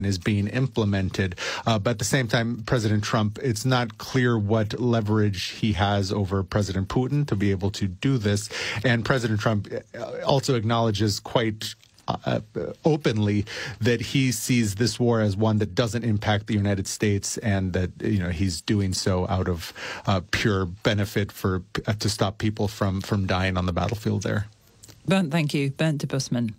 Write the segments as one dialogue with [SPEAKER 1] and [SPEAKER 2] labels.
[SPEAKER 1] is being implemented. But at the same time, President Trump, it's not clear what leverage he has over President Putin to be able to do this. And President Trump also acknowledges quite openly that he sees this war as one that doesn't impact the United States, and that he's doing so out of pure benefit to stop people from dying on the battlefield there.
[SPEAKER 2] Bernd, thank you. Bernd de Busman.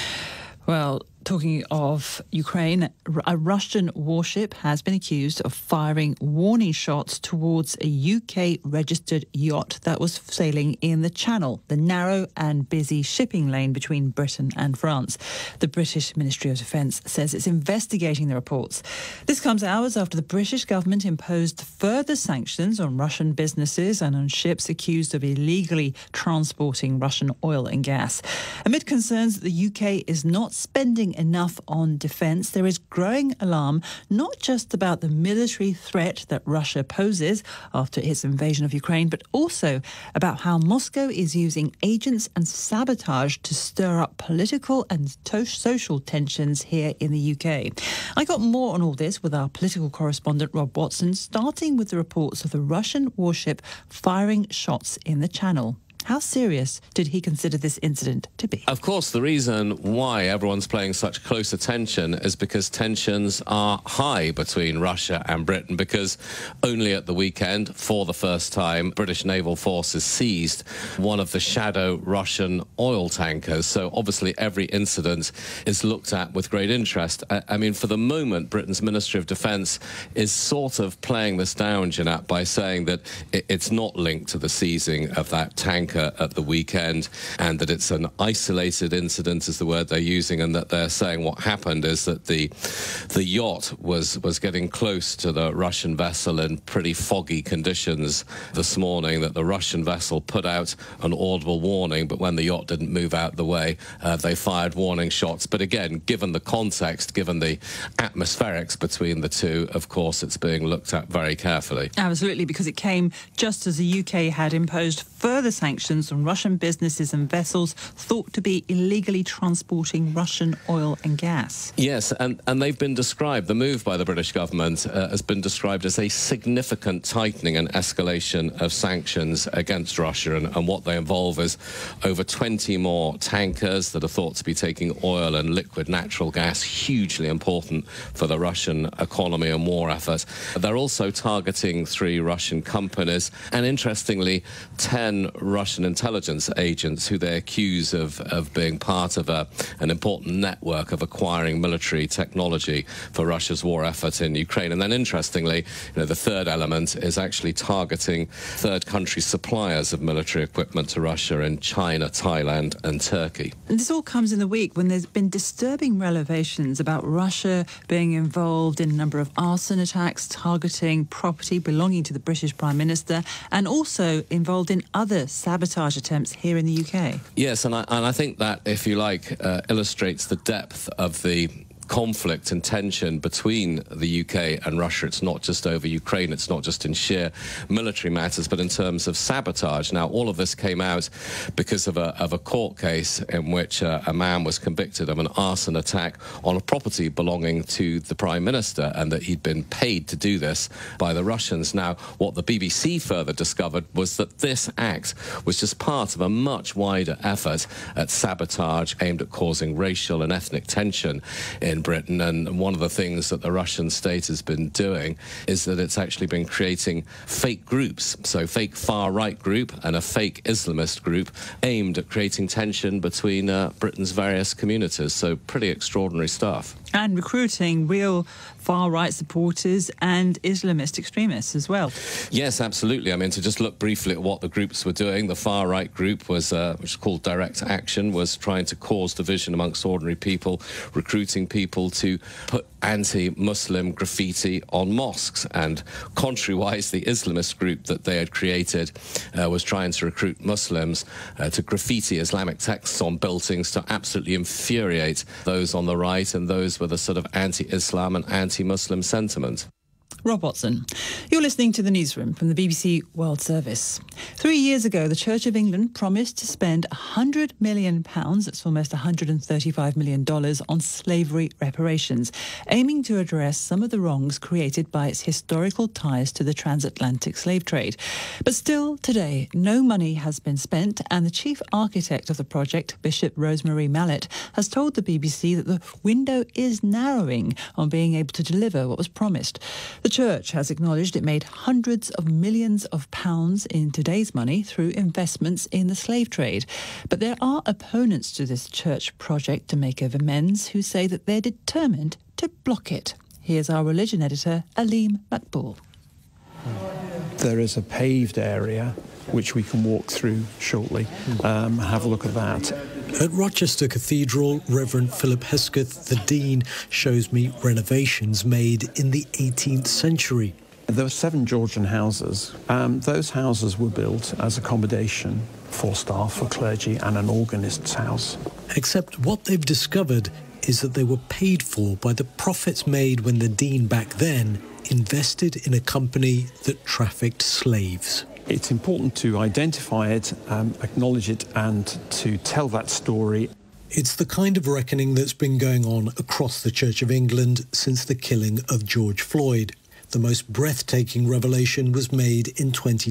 [SPEAKER 2] Well, talking of Ukraine, a Russian warship has been accused of firing warning shots towards a UK-registered yacht that was sailing in the Channel, the narrow and busy shipping lane between Britain and France. The British Ministry of Defence says it's investigating the reports. This comes hours after the British government imposed further sanctions on Russian businesses and on ships accused of illegally transporting Russian oil and gas. Amid concerns that the UK is not spending enough on defence, there is growing alarm not just about the military threat that Russia poses after its invasion of Ukraine, but also about how Moscow is using agents and sabotage to stir up political and social tensions here in the UK. I got more on all this with our political correspondent Rob Watson, starting with the reports of the Russian warship firing shots in the Channel. How serious did he consider this incident to be?
[SPEAKER 3] Of course, the reason why everyone's paying such close attention is because tensions are high between Russia and Britain, because only at the weekend, for the first time, British naval forces seized one of the shadow Russian oil tankers. So obviously every incident is looked at with great interest. I mean, for the moment, Britain's Ministry of Defence is sort of playing this down, Jeanette, by saying that it's not linked to the seizing of that tanker at the weekend, and that it's an isolated incident is the word they're using, and that they're saying what happened is that the yacht was getting close to the Russian vessel in pretty foggy conditions this morning, that the Russian vessel put out an audible warning, but when the yacht didn't move out the way, they fired warning shots. But again, given the context, given the atmospherics between the two, of course, it's being looked at very carefully.
[SPEAKER 2] Absolutely, because it came just as the UK had imposed further sanctions on Russian businesses and vessels thought to be illegally transporting Russian oil and gas.
[SPEAKER 3] Yes, and they've been described, the move by the British government has been described as a significant tightening and escalation of sanctions against Russia, and what they involve is over 20 more tankers that are thought to be taking oil and liquid natural gas, hugely important for the Russian economy and war effort. They're also targeting 3 Russian companies, and interestingly, 10 Russian intelligence agents who they accuse of being part of an important network of acquiring military technology for Russia's war effort in Ukraine. And then interestingly, the third element is actually targeting third country suppliers of military equipment to Russia in China, Thailand and Turkey.
[SPEAKER 2] And this all comes in the week when there's been disturbing revelations about Russia being involved in a number of arson attacks targeting property belonging to the British Prime Minister, and also involved in other sabotage attempts here in the UK.
[SPEAKER 3] Yes, and I think that, if you like, illustrates the depth of the conflict and tension between the UK and Russia. It's not just over Ukraine, it's not just in sheer military matters, but in terms of sabotage. Now, all of this came out because of a court case in which a man was convicted of an arson attack on a property belonging to the Prime Minister, and that he'd been paid to do this by the Russians. Now, what the BBC further discovered was that this act was just part of a much wider effort at sabotage aimed at causing racial and ethnic tension in Britain. And one of the things that the Russian state has been doing is that it's actually been creating fake groups, so fake far-right group and a fake Islamist group aimed at creating tension between Britain's various communities. So pretty extraordinary stuff.
[SPEAKER 2] And recruiting real far-right supporters and Islamist extremists as well.
[SPEAKER 3] Yes, absolutely. I mean, to just look briefly at what the groups were doing, the far-right group was, which is called Direct Action, was trying to cause division amongst ordinary people, recruiting people to put anti-Muslim graffiti on mosques. And contrary-wise, the Islamist group that they had created was trying to recruit Muslims to graffiti Islamic texts on buildings to absolutely infuriate those on the right and those with a sort of anti-Islam and anti-Muslim sentiment.
[SPEAKER 2] Rob Watson. You're listening to the Newsroom from the BBC World Service. 3 years ago, the Church of England promised to spend £100 million, that's almost $135 million, on slavery reparations, aiming to address some of the wrongs created by its historical ties to the transatlantic slave trade. But still, today, no money has been spent, and the chief architect of the project, Bishop Rosemary Mallett, has told the BBC that the window is narrowing on being able to deliver what was promised. The Church has acknowledged it made hundreds of millions of pounds in today's money through investments in the slave trade. But there are opponents to this church project to make amends who say that they're determined to block it. Here's our religion editor, Aleem Makbul.
[SPEAKER 4] There is a paved area which we can walk through shortly. Have a look at that.
[SPEAKER 5] At Rochester Cathedral, Reverend Philip Hesketh, the Dean, shows me renovations made in the 18th century.
[SPEAKER 4] There were 7 Georgian houses. Those houses were built as accommodation for staff, for clergy, and an organist's house.
[SPEAKER 5] Except what they've discovered is that they were paid for by the profits made when the Dean back then invested in a company that trafficked slaves.
[SPEAKER 4] It's important to identify it, acknowledge it, and to tell that story.
[SPEAKER 5] It's the kind of reckoning that's been going on across the Church of England since the killing of George Floyd. The most breathtaking revelation was made in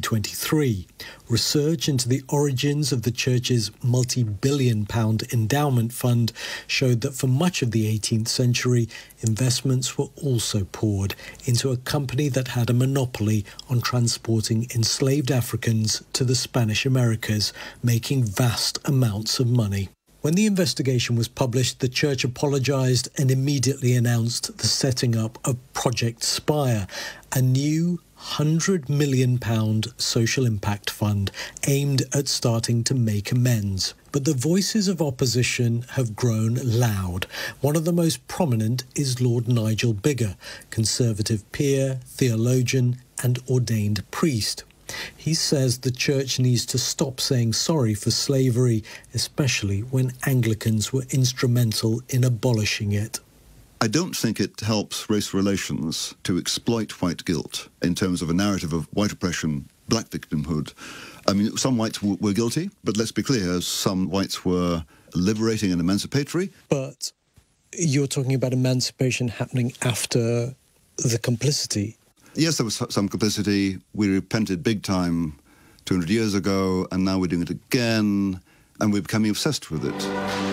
[SPEAKER 5] 2023. Research into the origins of the Church's multi-billion-pound endowment fund showed that for much of the 18th century, investments were also poured into a company that had a monopoly on transporting enslaved Africans to the Spanish Americas, making vast amounts of money. When the investigation was published, the Church apologised and immediately announced the setting up of Project Spire, a new £100 million social impact fund aimed at starting to make amends. But the voices of opposition have grown loud. One of the most prominent is Lord Nigel Biggar, Conservative peer, theologian and ordained priest. He says the Church needs to stop saying sorry for slavery, especially when Anglicans were instrumental in abolishing it.
[SPEAKER 6] I don't think it helps race relations to exploit white guilt in terms of a narrative of white oppression, black victimhood. I mean, some whites were guilty, but let's be clear, some whites were liberating and emancipatory.
[SPEAKER 5] But you're talking about emancipation happening after the complicity.
[SPEAKER 6] Yes, there was some complicity. We repented big time 200 years ago, and now we're doing it again, and we're becoming obsessed with it.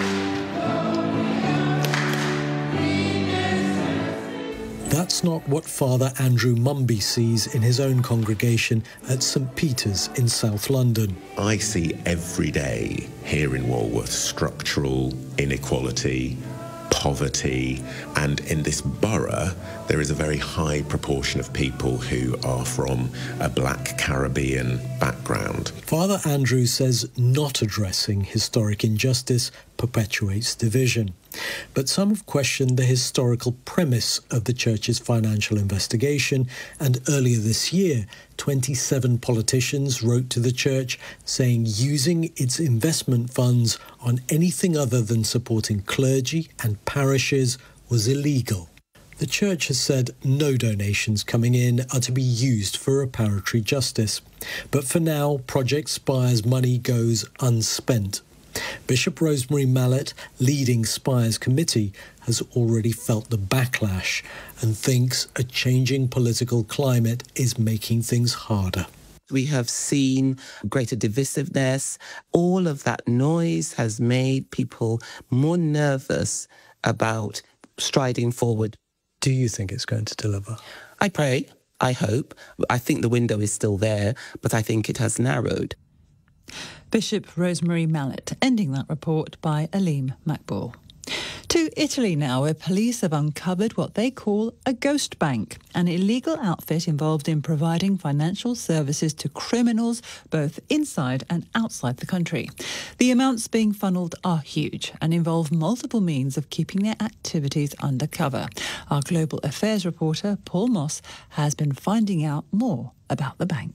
[SPEAKER 5] That's not what Father Andrew Mumby sees in his own congregation at St Peter's in South London.
[SPEAKER 7] I see every day here in Walworth structural inequality, poverty, and in this borough there is a very high proportion of people who are from a black Caribbean background.
[SPEAKER 5] Father Andrew says not addressing historic injustice perpetuates division. But some have questioned the historical premise of the Church's financial investigation, and earlier this year, 27 politicians wrote to the Church saying using its investment funds on anything other than supporting clergy and parishes was illegal. The Church has said no donations coming in are to be used for reparatory justice. But for now, Project Spire's money goes unspent. Bishop Rosemary Mallett, leading Spire's committee, has already felt the backlash and thinks a changing political climate is making things harder.
[SPEAKER 8] We have seen greater divisiveness. All of that noise has made people more nervous about striding forward.
[SPEAKER 5] Do you think it's going to deliver?
[SPEAKER 8] I pray, I hope. I think the window is still there, but I think it has narrowed.
[SPEAKER 2] Bishop Rosemary Mallett, ending that report by Aleem Makbul. To Italy now, where police have uncovered what they call a ghost bank, an illegal outfit involved in providing financial services to criminals both inside and outside the country. The amounts being funneled are huge and involve multiple means of keeping their activities undercover. Our global affairs reporter, Paul Moss, has been finding out more about the bank.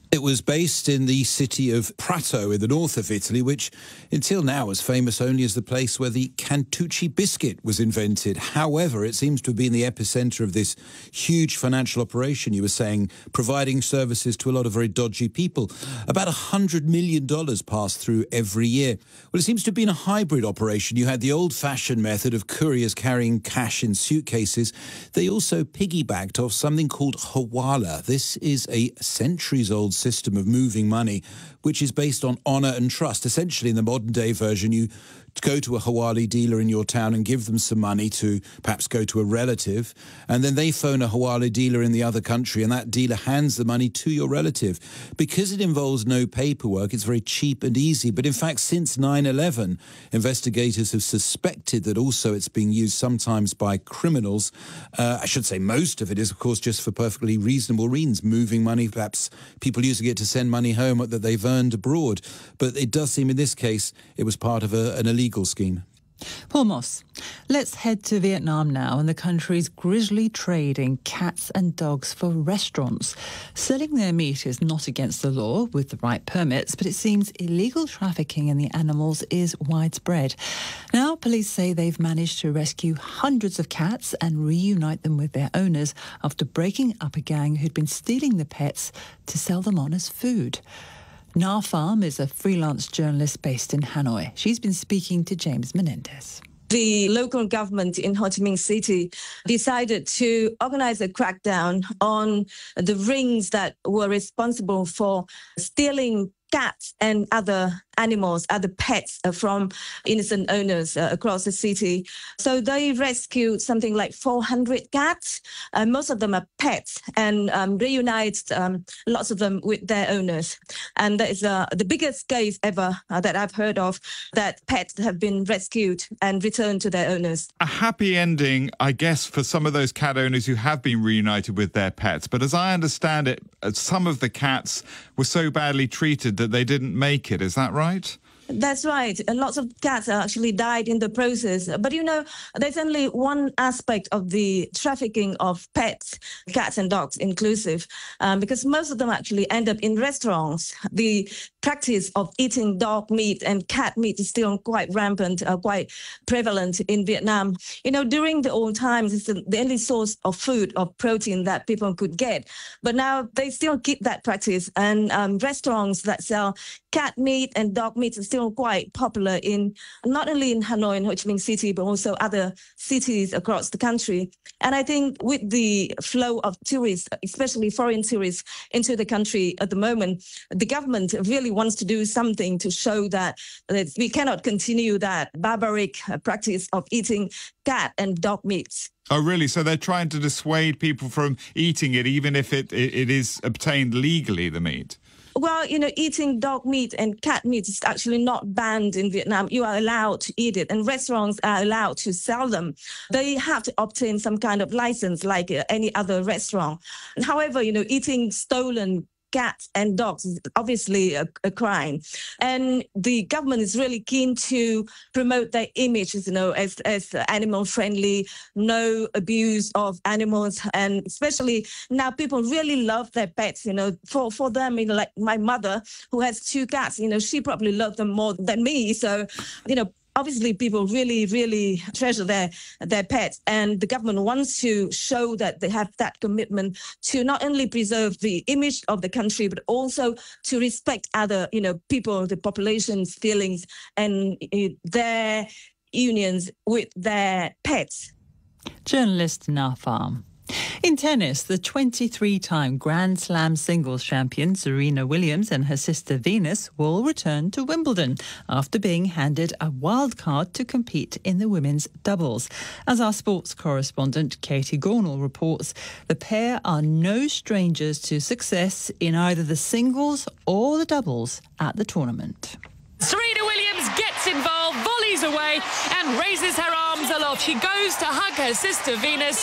[SPEAKER 9] It was based in the city of Prato in the north of Italy, which until now was famous only as the place where the Cantucci biscuit was invented. However, it seems to have been the epicenter of this huge financial operation, you were saying, providing services to a lot of very dodgy people. About $100 million passed through every year. Well, it seems to have been a hybrid operation. You had the old-fashioned method of couriers carrying cash in suitcases. They also piggybacked off something called Hawala. This is a centuries-old system of moving money, which is based on honour and trust. Essentially, in the modern-day version, you go to a Hawali dealer in your town and give them some money to perhaps go to a relative, and then they phone a Hawali dealer in the other country, and that dealer hands the money to your relative. Because it involves no paperwork, it's very cheap and easy. But in fact, since 9/11, investigators have suspected that also it's being used sometimes by criminals. I should say most of it is, of course, just for perfectly reasonable reasons, moving money, perhaps people using it to send money home that they've earned abroad. But it does seem in this case it was part of an illegal scheme.
[SPEAKER 2] Paul Moss, let's head to Vietnam now and the country's grisly trade in cats and dogs for restaurants. Selling their meat is not against the law with the right permits, but it seems illegal trafficking in the animals is widespread. Now, police say they've managed to rescue hundreds of cats and reunite them with their owners after breaking up a gang who'd been stealing the pets to sell them on as food. Na Pham is a freelance journalist based in Hanoi. She's been speaking to James Menendez.
[SPEAKER 10] The local government in Ho Chi Minh City decided to organize a crackdown on the rings that were responsible for stealing cats and other animals, other pets from innocent owners across the city. So they rescued something like 400 cats. Most of them are pets, and reunited lots of them with their owners. And that is the biggest case ever that I've heard of, that pets have been rescued and returned to their owners.
[SPEAKER 11] A happy ending, I guess, for some of those cat owners who have been reunited with their pets. But as I understand it, some of the cats were so badly treated that they didn't make it. Is that right?
[SPEAKER 10] That's right. And lots of cats actually died in the process. But, you know, there's only one aspect of the trafficking of pets, cats and dogs inclusive, because most of them actually end up in restaurants. The practice of eating dog meat and cat meat is still quite rampant, quite prevalent in Vietnam. You know, during the old times, it's the only source of food, of protein that people could get. But now they still keep that practice. And restaurants that sell cat meat and dog meat are still quite popular in not only in Hanoi and Ho Chi Minh City, but also other cities across the country. And I think with the flow of tourists, especially foreign tourists, into the country at the moment, the government really wants to do something to show that we cannot continue that barbaric practice of eating cat and dog meats.
[SPEAKER 11] Oh, really? So they're trying to dissuade people from eating it, even if it is obtained legally, the meat?
[SPEAKER 10] Well, you know, eating dog meat and cat meat is actually not banned in Vietnam. You are allowed to eat it, and restaurants are allowed to sell them. They have to obtain some kind of license like any other restaurant. However, you know, eating stolen cats and dogs is obviously a crime. And the government is really keen to promote their images, you know, as animal friendly, no abuse of animals. And especially now people really love their pets, you know, for them, you know, like my mother who has 2 cats, you know, she probably loved them more than me. So, you know, obviously, people really, really treasure their pets, and the government wants to show that they have that commitment to not only preserve the image of the country, but also to respect other, you know, people, the population's feelings and their unions with their pets.
[SPEAKER 2] Journalist Na Pham. In tennis, the 23-time Grand Slam singles champion Serena Williams and her sister Venus will return to Wimbledon after being handed a wild card to compete in the women's doubles. As our sports correspondent Katie Gornall reports, the pair are no strangers to success in either the singles or the doubles at the tournament.
[SPEAKER 12] Serena Williams gets involved, volleys away and raises her arms aloft. She goes to hug her sister Venus.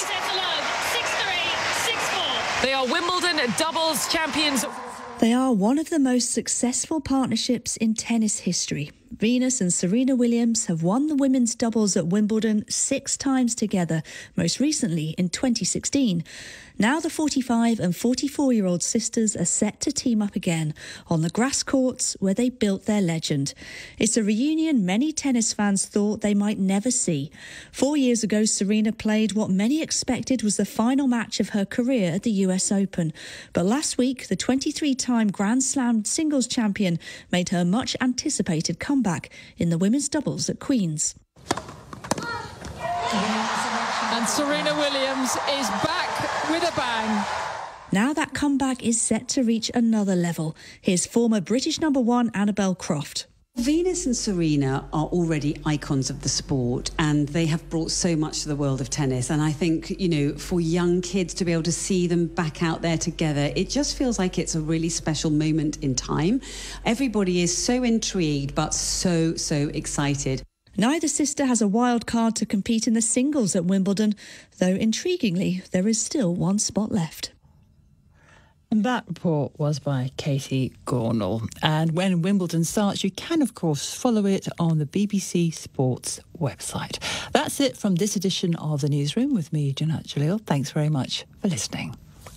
[SPEAKER 12] 6-3, 6-4. They are Wimbledon doubles champions.
[SPEAKER 13] They are one of the most successful partnerships in tennis history. Venus and Serena Williams have won the women's doubles at Wimbledon 6 times together, most recently in 2016. Now the 45 and 44-year-old sisters are set to team up again on the grass courts where they built their legend. It's a reunion many tennis fans thought they might never see. 4 years ago, Serena played what many expected was the final match of her career at the US Open. But last week, the 23-time Grand Slam singles champion made her much-anticipated comeback in the women's doubles at Queen's.
[SPEAKER 12] And Serena Williams is back with a bang.
[SPEAKER 13] Now that comeback is set to reach another level. Here's former British #1 Annabel Croft.
[SPEAKER 14] Venus and Serena are already icons of the sport, and they have brought so much to the world of tennis. And I think, you know, for young kids to be able to see them back out there together, it just feels like it's a really special moment in time. Everybody is so intrigued, but so excited.
[SPEAKER 13] Neither sister has a wild card to compete in the singles at Wimbledon, though intriguingly, there is still one spot left.
[SPEAKER 2] And that report was by Katie Gornall. And when Wimbledon starts, you can, of course, follow it on the BBC Sports website. That's it from this edition of The Newsroom with me, Janat Jalil. Thanks very much for listening.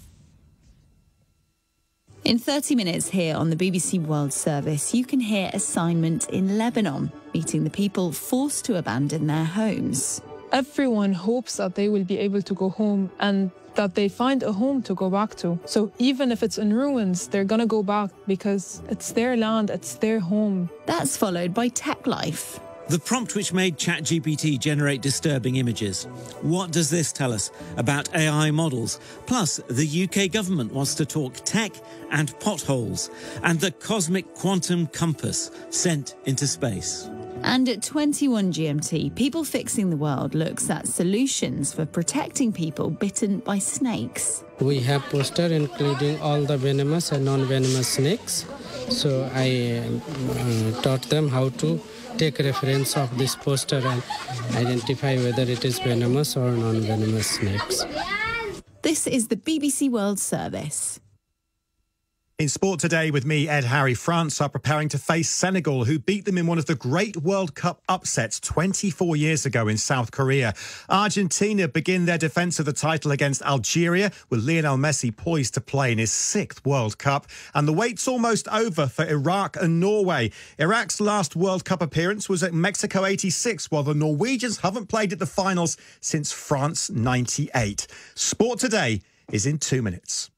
[SPEAKER 15] In 30 minutes here on the BBC World Service, you can hear Assignment in Lebanon, meeting the people forced to abandon their homes.
[SPEAKER 16] Everyone hopes that they will be able to go home and that they find a home to go back to. So even if it's in ruins, they're going to go back because it's their land, it's their home.
[SPEAKER 15] That's followed by Tech Life.
[SPEAKER 17] The prompt which made ChatGPT generate disturbing images. What does this tell us about AI models? Plus, the UK government wants to talk tech and potholes, and the cosmic quantum compass sent into space.
[SPEAKER 15] And at 21 GMT, People Fixing the World looks at solutions for protecting people bitten by snakes.
[SPEAKER 18] We have poster including all the venomous and non-venomous snakes. So I taught them how to take reference of this poster and identify whether it is venomous or non-venomous snakes.
[SPEAKER 15] This is the BBC World Service.
[SPEAKER 19] In sport today with me, Ed Harry, France are preparing to face Senegal, who beat them in one of the great World Cup upsets 24 years ago in South Korea. Argentina begin their defence of the title against Algeria, with Lionel Messi poised to play in his 6th World Cup. And the wait's almost over for Iraq and Norway. Iraq's last World Cup appearance was at Mexico 86, while the Norwegians haven't played at the finals since France 98. Sport today is in 2 minutes.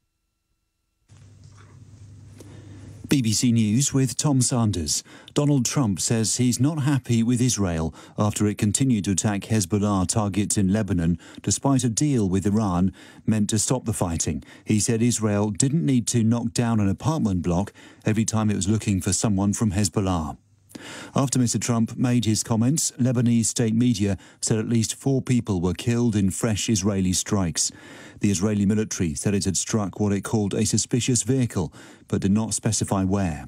[SPEAKER 20] BBC News with Tom Sanders. Donald Trump says he's not happy with Israel after it continued to attack Hezbollah targets in Lebanon, despite a deal with Iran meant to stop the fighting. He said Israel didn't need to knock down an apartment block every time it was looking for someone from Hezbollah. After Mr. Trump made his comments, Lebanese state media said at least 4 people were killed in fresh Israeli strikes. The Israeli military said it had struck what it called a suspicious vehicle, but did not specify where.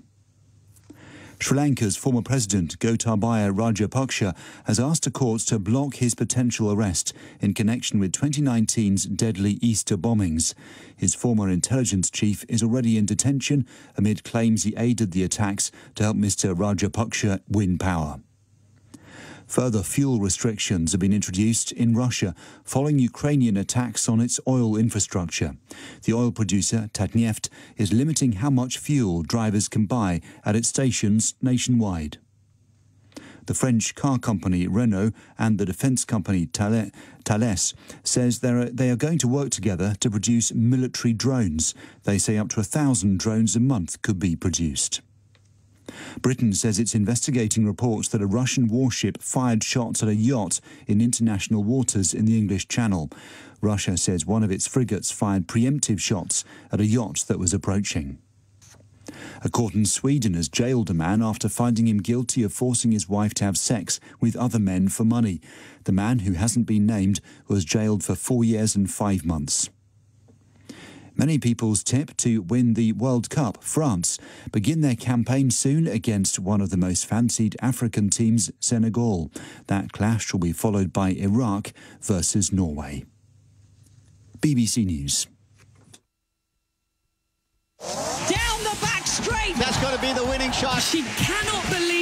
[SPEAKER 20] Sri Lanka's former president, Gotabaya Rajapaksa, has asked a court to block his potential arrest in connection with 2019's deadly Easter bombings. His former intelligence chief is already in detention amid claims he aided the attacks to help Mr. Rajapaksa win power. Further fuel restrictions have been introduced in Russia following Ukrainian attacks on its oil infrastructure. The oil producer, Tatneft, is limiting how much fuel drivers can buy at its stations nationwide. The French car company Renault and the defence company Thales says they are going to work together to produce military drones. They say up to 1,000 drones a month could be produced. Britain says it's investigating reports that a Russian warship fired shots at a yacht in international waters in the English Channel. Russia says one of its frigates fired preemptive shots at a yacht that was approaching. A court in Sweden has jailed a man after finding him guilty of forcing his wife to have sex with other men for money. The man, who hasn't been named, was jailed for 4 years and 5 months. Many people's tip to win the World Cup, France, begin their campaign soon against one of the most fancied African teams, Senegal. That clash will be followed by Iraq versus Norway. BBC News.
[SPEAKER 21] Down the back straight. That's got to be the winning shot. She cannot believe what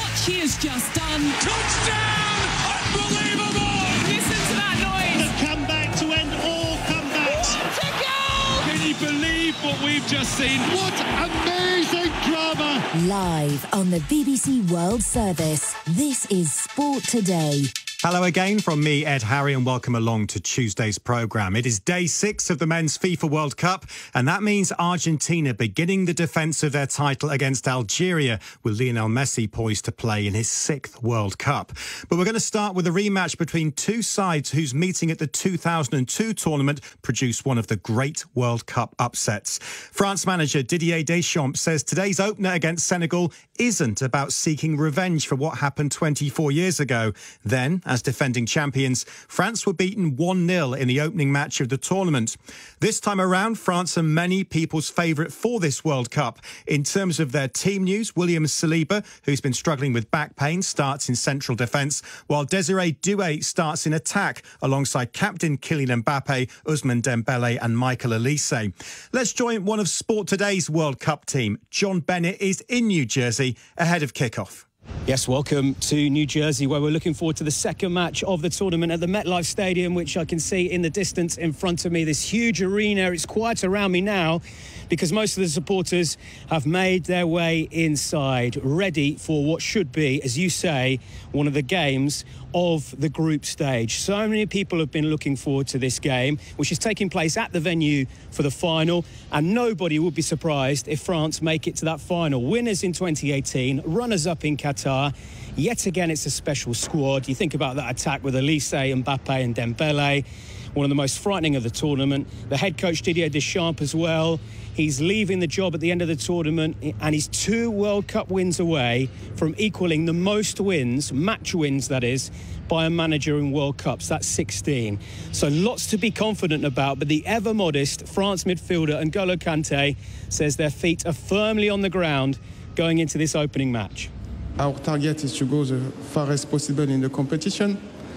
[SPEAKER 12] much he has just done.
[SPEAKER 21] Touchdown! Unbelievable!
[SPEAKER 12] Listen to that noise.
[SPEAKER 21] The comeback to end all comebacks.
[SPEAKER 12] What a goal!
[SPEAKER 21] Can you believe what we've just seen? What amazing drama!
[SPEAKER 22] Live on the BBC World Service, this is Sport Today.
[SPEAKER 19] Hello again from me, Ed Harry, and welcome along to Tuesday's programme. It is day 6 of the Men's FIFA World Cup, and that means Argentina beginning the defence of their title against Algeria, with Lionel Messi poised to play in his 6th World Cup. But we're going to start with a rematch between two sides whose meeting at the 2002 tournament produced one of the great World Cup upsets. France manager Didier Deschamps says today's opener against Senegal isn't about seeking revenge for what happened 24 years ago. Then, as defending champions, France were beaten 1-0 in the opening match of the tournament. This time around, France are many people's favourite for this World Cup. In terms of their team news, William Saliba, who's been struggling with back pain, starts in central defence, while Desiree Doué starts in attack alongside captain Kylian Mbappe, Ousmane Dembele and Michael Olise. Let's join one of Sport Today's World Cup team. John Bennett is in New Jersey ahead of kick-off.
[SPEAKER 23] Yes, welcome to New Jersey, where we're looking forward to the second match of the tournament at the MetLife Stadium, which I can see in the distance in front of me. This huge arena. It's quiet around me now because most of the supporters have made their way inside, ready for what should be, as you say, one of the games of the group stage. So many people have been looking forward to this game, which is taking place at the venue for the final, and nobody would be surprised if France make it to that final. Winners in 2018, runners-up in Qatar. Yet again, it's a special squad. You think about that attack with Olise, Mbappe and Dembele, one of the most frightening of the tournament. The head coach Didier Deschamps as well. He's leaving the job at the end of the tournament, and he's 2 World Cup wins away from equaling the most wins, match wins that is, by a manager in World Cups. That's 16. So lots to be confident about, but the ever-modest France midfielder N'Golo Kante says their feet are firmly on the ground going into this opening match.
[SPEAKER 24] Our target is to go the farthest possible in the competition.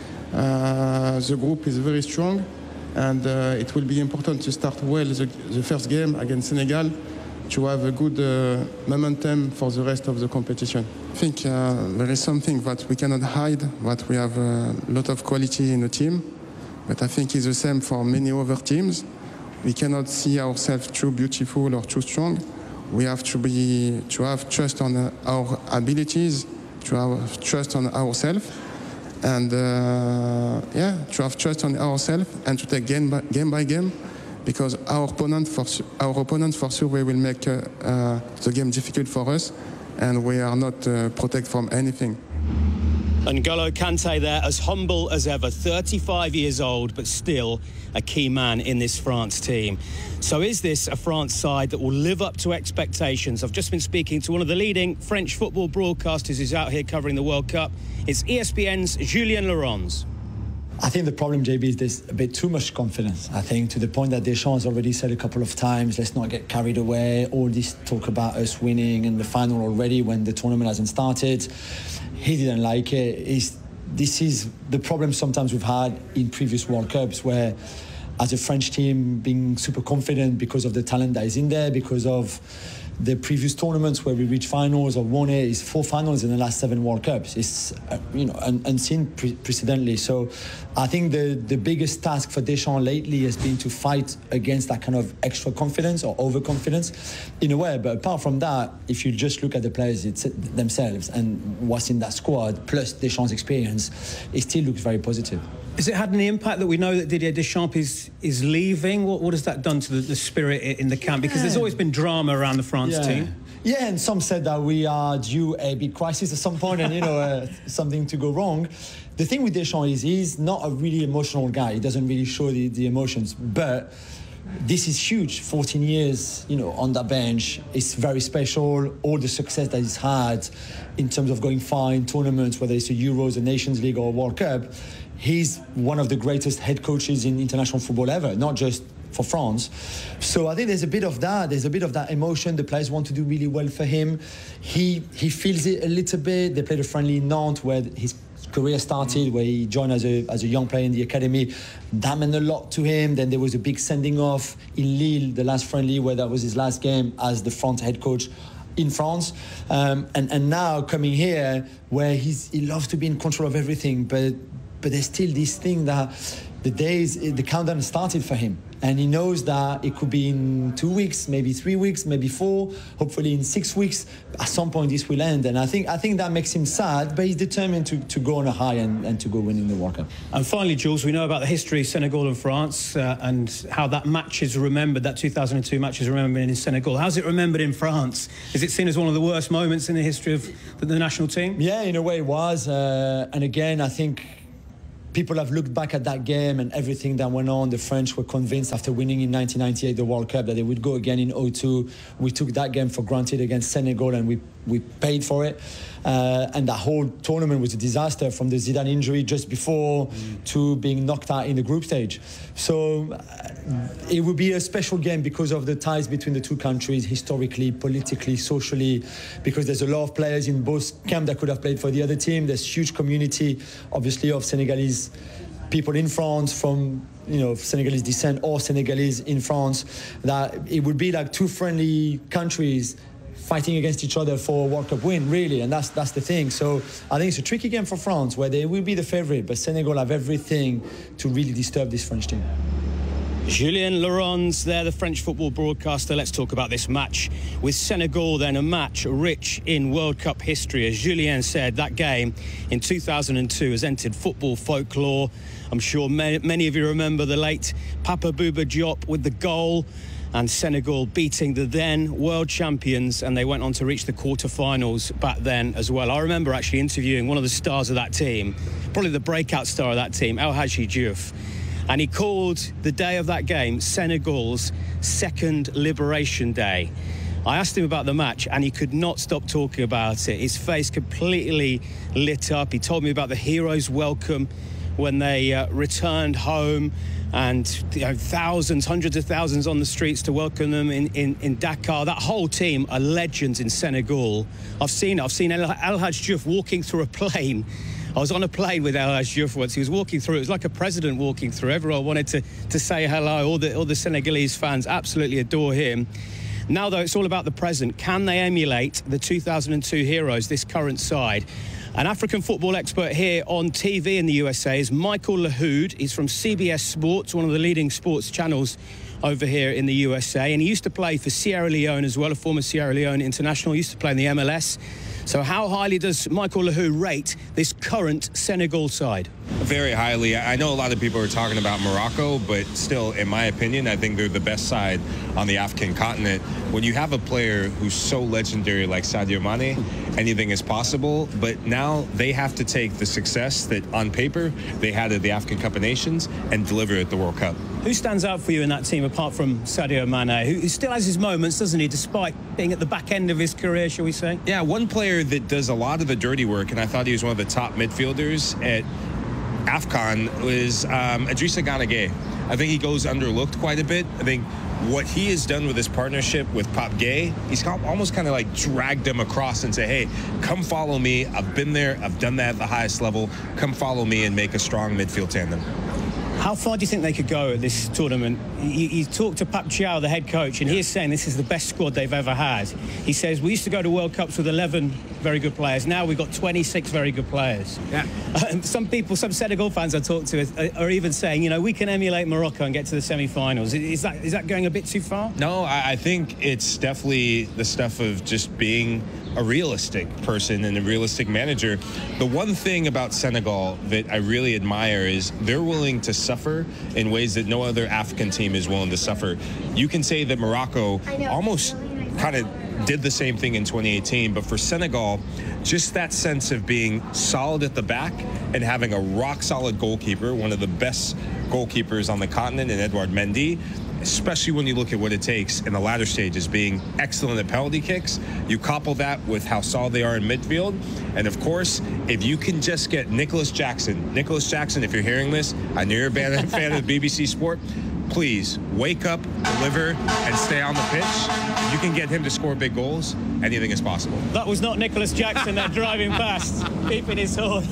[SPEAKER 24] The group is very strong, and it will be important to start well the first game against Senegal to have a good momentum for the rest of the competition. I think there is something that we cannot hide, that we have a lot of quality in the team, but I think it's the same for many other teams. We cannot see ourselves too beautiful or too strong. We have to have trust on our abilities, to have trust on ourselves, and to have trust on ourselves and to take game by game, because our opponents for sure will make the game difficult for us, and we are not protected from anything.
[SPEAKER 23] N'Golo Kante there, as humble as ever, 35 years old, but still a key man in this France team. So is this a France side that will live up to expectations? I've just been speaking to one of the leading French football broadcasters who's out here covering the World Cup. It's ESPN's Julien Laurens.
[SPEAKER 25] I think the problem, JB, is there's a bit too much confidence. I think to the point that Deschamps has already said a couple of times, let's not get carried away. All this talk about us winning in the final already when the tournament hasn't started. He didn't like it. This is the problem sometimes we've had in previous World Cups, where as a French team being super confident because of the talent that is in there, because of the previous tournaments where we reached finals or won it, is 4 finals in the last 7 World Cups. It's unseen precedently. So I think the biggest task for Deschamps lately has been to fight against that kind of extra confidence or overconfidence in a way. But apart from that, if you just look at the players themselves and what's in that squad, plus Deschamps' experience, it still looks very positive.
[SPEAKER 23] Has it had any impact that we know that Didier Deschamps is leaving? What has that done to the spirit in the camp? Because there's always been drama around the France team.
[SPEAKER 25] Yeah, and some said that we are due a big crisis at some point and, something to go wrong. The thing with Deschamps is he's not a really emotional guy. He doesn't really show the emotions. But this is huge. 14 years, on that bench. It's very special. All the success that he's had in terms of going far in tournaments, whether it's the Euros, the Nations League or World Cup. He's one of the greatest head coaches in international football ever, not just for France. So I think there's a bit of that. There's a bit of that emotion. The players want to do really well for him. He feels it a little bit. They played a friendly in Nantes where his career started, where he joined as a young player in the academy. That meant a lot to him. Then there was a big sending off in Lille, the last friendly, where that was his last game as the France head coach in France, and now coming here where he loves to be in control of everything, but there's still this thing that the countdown started for him, and he knows that it could be in 2 weeks, maybe 3 weeks, maybe 4, hopefully in 6 weeks. At some point this will end, and I think that makes him sad, but he's determined to go on a high and to go winning the World Cup.
[SPEAKER 23] And finally, Jules, we know about the history of Senegal and France and how that match is remembered, that 2002 match is remembered in Senegal. How's it remembered in France? Is it seen as one of the worst moments in the history of the national team?
[SPEAKER 25] Yeah, in a way it was, and again, I think people have looked back at that game and everything that went on. The French were convinced after winning in 1998 the World Cup that they would go again in 2002. We took that game for granted against Senegal, and we paid for it. And the whole tournament was a disaster, from the Zidane injury just before to being knocked out in the group stage. So it would be a special game because of the ties between the two countries, historically, politically, socially, because there's a lot of players in both camps that could have played for the other team. There's huge community, obviously, of Senegalese people in France from Senegalese descent or Senegalese in France, that it would be like two friendly countries fighting against each other for a World Cup win, really, and that's the thing. So I think it's a tricky game for France, where they will be the favourite, but Senegal have everything to really disturb this French team.
[SPEAKER 23] Julien Laurens there, the French football broadcaster. Let's talk about this match with Senegal then, a match rich in World Cup history. As Julien said, that game in 2002 has entered football folklore. I'm sure many of you remember the late Papa Bouba Diop with the goal, and Senegal beating the then world champions, and they went on to reach the quarterfinals back then as well. I remember actually interviewing one of the stars of that team, probably the breakout star of that team, El Hadji Diouf, and he called the day of that game Senegal's second Liberation Day. I asked him about the match, and he could not stop talking about it. His face completely lit up. He told me about the heroes' welcome when they returned home, and thousands, hundreds of thousands on the streets to welcome them in Dakar. That whole team are legends in Senegal. I've seen El Hadji Diouf walking through a plane. I was on a plane with El Hadji Diouf once. He was walking through. It was like a president walking through. Everyone wanted to say hello. All the Senegalese fans absolutely adore him. Now, though, it's all about the present. Can they emulate the 2002 heroes, this current side? An African football expert here on TV in the USA is Michael Lahoud. He's from CBS Sports, one of the leading sports channels over here in the USA. And he used to play for Sierra Leone as well, a former Sierra Leone international. He used to play in the MLS. So how highly does Michael Lahoud rate this current Senegal side?
[SPEAKER 1] Very highly. I know a lot of people are talking about Morocco, but still, in my opinion, I think they're the best side on the African continent. When you have a player who's so legendary like Sadio Mane, anything is possible, but now they have to take the success that on paper they had at the African Cup of Nations and deliver it at the World Cup.
[SPEAKER 23] Who stands out for you in that team apart from Sadio Mane, who still has his moments, doesn't he, despite being at the back end of his career, shall we say?
[SPEAKER 1] Yeah, one player that does a lot of the dirty work, and I thought he was one of the top midfielders at AFCON, was Idrissa Gana Gueye. I think he goes underlooked quite a bit. I think what he has done with his partnership with Pape Gueye, he's almost kind of like dragged them across and say, hey, come follow me. I've been there. I've done that at the highest level. Come follow me and make a strong midfield tandem.
[SPEAKER 23] How far do you think they could go at this tournament? You talked to Pape Thiaw, the head coach, and he's saying this is the best squad they've ever had. He says, we used to go to World Cups with 11 very good players. Now we've got 26 very good players. Yeah. Some Senegal fans I talked to are even saying, we can emulate Morocco and get to the semi-finals. Is that going a bit too far?
[SPEAKER 1] No, I think it's definitely the stuff of just being a realistic person and a realistic manager. The one thing about Senegal that I really admire is they're willing to suffer in ways that no other African team is willing to suffer. You can say that Morocco almost kind of did the same thing in 2018, but for Senegal, just that sense of being solid at the back and having a rock-solid goalkeeper, one of the best goalkeepers on the continent in Edouard Mendy, especially when you look at what it takes in the latter stages, being excellent at penalty kicks. You couple that with how solid they are in midfield. And of course, if you can just get Nicholas Jackson, if you're hearing this, I know you're a fan of BBC Sport, please wake up, deliver, and stay on the pitch. If you can get him to score big goals, anything is possible.
[SPEAKER 23] That was not Nicholas Jackson that driving past, beeping his horn.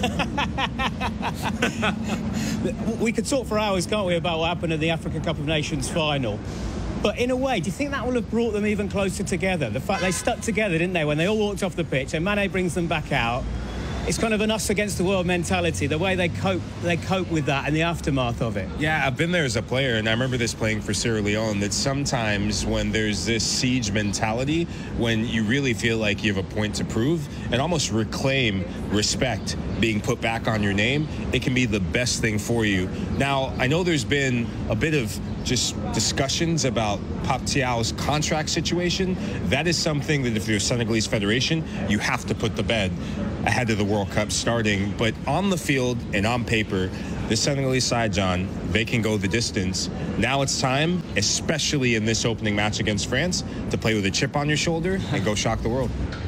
[SPEAKER 23] We could talk for hours, can't we, about what happened in the African Cup of Nations final. But in a way, do you think that will have brought them even closer together? The fact they stuck together, didn't they, when they all walked off the pitch, and Mane brings them back out. It's kind of an us against the world mentality, the way they cope with that and the aftermath of it.
[SPEAKER 1] Yeah, I've been there as a player, and I remember this playing for Sierra Leone, that sometimes when there's this siege mentality, when you really feel like you have a point to prove and almost reclaim respect being put back on your name, it can be the best thing for you. Now, I know there's been a bit of just discussions about Pape Thiaw's contract situation. That is something that if you're Senegalese Federation, you have to put to bed ahead of the World Cup starting. But on the field and on paper, the Senegalese side, John, they can go the distance. Now it's time, especially in this opening match against France, to play with a chip on your shoulder and go shock the world.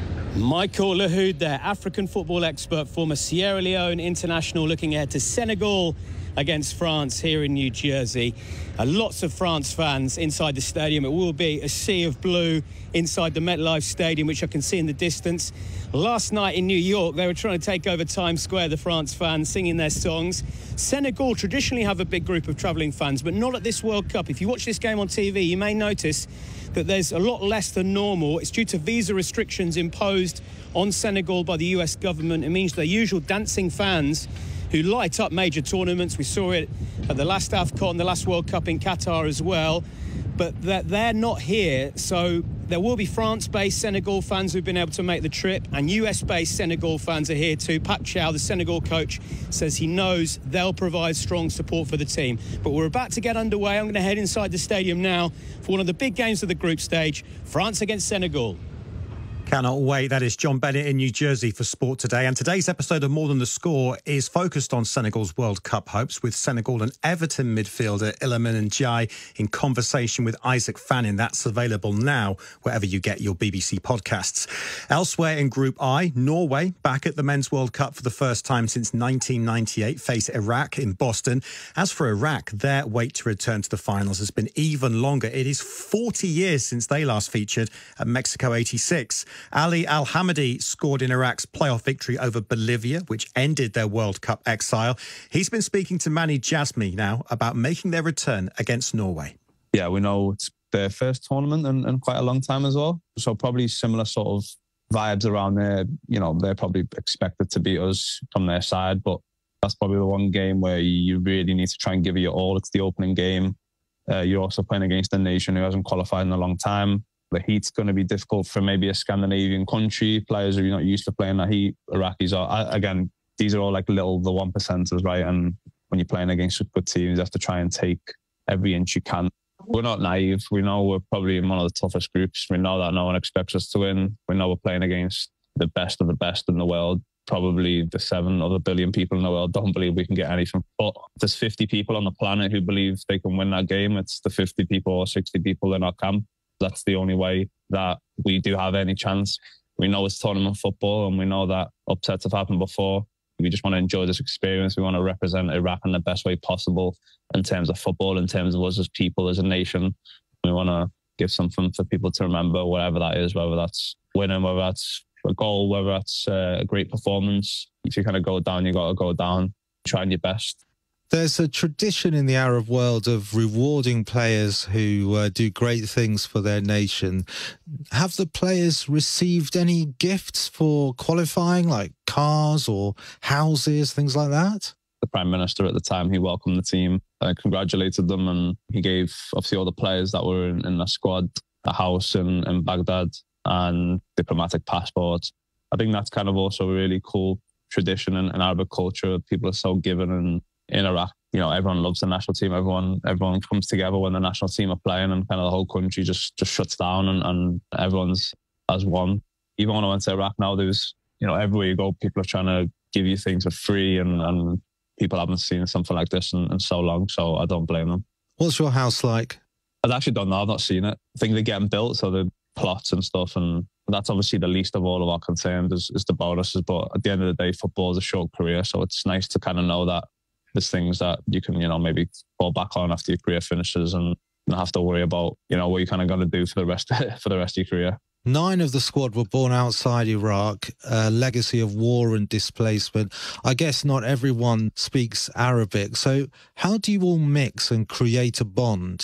[SPEAKER 23] Michael Lahoud there, African football expert, former Sierra Leone international, looking ahead to Senegal against France here in New Jersey. Lots of France fans inside the stadium. It will be a sea of blue inside the MetLife Stadium, which I can see in the distance. Last night in New York, they were trying to take over Times Square, the France fans singing their songs. Senegal traditionally have a big group of travelling fans, but not at this World Cup. If you watch this game on TV, you may notice that there's a lot less than normal. It's due to visa restrictions imposed on Senegal by the US government. It means their usual dancing fans who light up major tournaments. We saw it at the last AFCON, the last World Cup in Qatar as well. But they're not here, so there will be France-based Senegal fans who've been able to make the trip, and US-based Senegal fans are here too. Pape Thiaw, the Senegal coach, says he knows they'll provide strong support for the team. But we're about to get underway. I'm going to head inside the stadium now for one of the big games of the group stage, France against Senegal.
[SPEAKER 19] Cannot wait. That is John Bennett in New Jersey for Sport Today. And today's episode of More Than the Score is focused on Senegal's World Cup hopes, with Senegal and Everton midfielder Iliman Ndiaye in conversation with Isaac Fannin. That's available now wherever you get your BBC podcasts. Elsewhere in Group I, Norway, back at the Men's World Cup for the first time since 1998, face Iraq in Boston. As for Iraq, their wait to return to the finals has been even longer. It is 40 years since they last featured at Mexico 86. Ali Al-Hamadi scored in Iraq's playoff victory over Bolivia, which ended their World Cup exile. He's been speaking to Mani Jasmi now about making their return against Norway.
[SPEAKER 3] Yeah, we know it's their first tournament in quite a long time as well. So probably similar sort of vibes around there. You know, they're probably expected to beat us from their side, but that's probably the one game where you really need to try and give it your all. It's the opening game. You're also playing against a nation who hasn't qualified in a long time. The heat's going to be difficult for maybe a Scandinavian country. Players who are not used to playing that heat. Iraqis are, again, these are all like the 1%ers, right? And when you're playing against good teams, you have to try and take every inch you can. We're not naive. We know we're probably in one of the toughest groups. We know that no one expects us to win. We know we're playing against the best of the best in the world. Probably the 7 other billion people in the world don't believe we can get anything. But there's 50 people on the planet who believe they can win that game. It's the 50 people or 60 people in our camp. That's the only way that we do have any chance. We know it's tournament football, and we know that upsets have happened before. We just want to enjoy this experience. We want to represent Iraq in the best way possible in terms of football, in terms of us as people, as a nation. We want to give something for people to remember, whatever that is, whether that's winning, whether that's a goal, whether that's a great performance. If you kind of go down, you got to go down, trying your best.
[SPEAKER 4] There's a tradition in the Arab world of rewarding players who do great things for their nation. Have the players received any gifts for qualifying, like cars or houses, things like that?
[SPEAKER 3] The Prime Minister at the time, he welcomed the team, congratulated them, and he gave, obviously, all the players that were in the squad a house in Baghdad and diplomatic passports. I think that's kind of also a really cool tradition in Arabic culture. People are so given in Iraq. You know, everyone loves the national team. Everyone comes together when the national team are playing, and kind of the whole country just shuts down and everyone's as one. Even when I went to Iraq now, there's, you know, everywhere you go, people are trying to give you things for free, and people haven't seen something like this in so long, so I don't blame them.
[SPEAKER 4] What's your house like?
[SPEAKER 3] I actually don't know. I've not seen it. I think they're getting built, so the plots and stuff, and that's obviously the least of all of our concerns is the bonuses. But at the end of the day, football is a short career, so it's nice to kind of know that there's things that you can, you know, maybe fall back on after your career finishes and not have to worry about, you know, what you're kind of going to do for the rest of your career.
[SPEAKER 4] 9 of the squad were born outside Iraq, a legacy of war and displacement. I guess not everyone speaks Arabic. So how do you all mix and create a bond?